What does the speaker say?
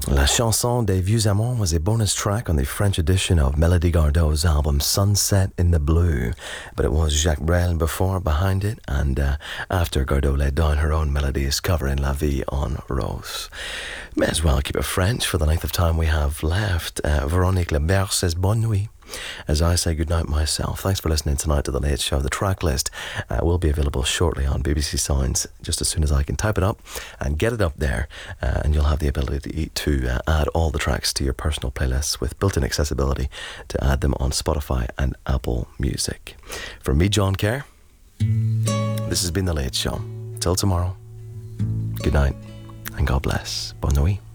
La chanson des vieux amants was a bonus track on the French edition of Melody Gardot's album Sunset in the Blue, but it was Jacques Brel behind it, and after Gardot laid down her own melodies covering La Vie en Rose. May as well keep it French for the length of time we have left. Véronique Lebert says bonne nuit, as I say goodnight myself. Thanks for listening tonight to The Late Show. The track list will be available shortly on BBC Sounds, just as soon as I can type it up and get it up there, and you'll have the ability to add all the tracks to your personal playlists with built-in accessibility to add them on Spotify and Apple Music. From me, John Kerr, this has been The Late Show. Till tomorrow, good night and God bless. Bonne nuit.